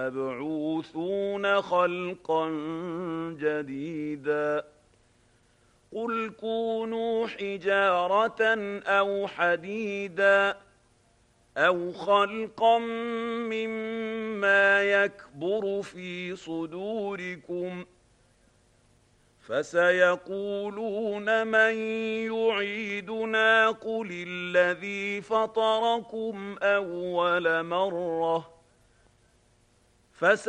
مبعوثون خلقا جديدا قل كونوا حجارة أو حديدا أو خلقا مما يكبر في صدوركم فسيقولون من يعيدنا قل الذي فطركم أول مرة